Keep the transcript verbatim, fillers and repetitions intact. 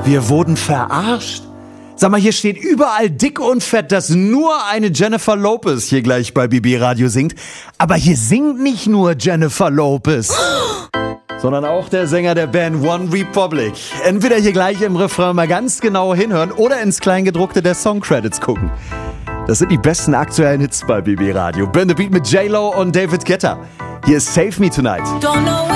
Wir wurden verarscht. Sag mal, hier steht überall dick und fett, dass nur eine Jennifer Lopez hier gleich bei B B Radio singt. Aber hier singt nicht nur Jennifer Lopez, sondern auch der Sänger der Band One Republic. Entweder hier gleich im Refrain mal ganz genau hinhören oder ins Kleingedruckte der Songcredits gucken. Das sind die besten aktuellen Hits bei B B Radio. Burn the Beat mit J-Lo und David Guetta. Hier ist Save Me Tonight. Don't know